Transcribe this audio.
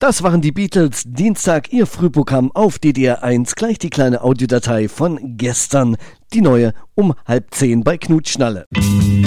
Das waren die Beatles, Dienstag, ihr Frühprogramm auf DDR 1, gleich die kleine Audiodatei von gestern, die neue um 9:30 bei Knut Schnalle.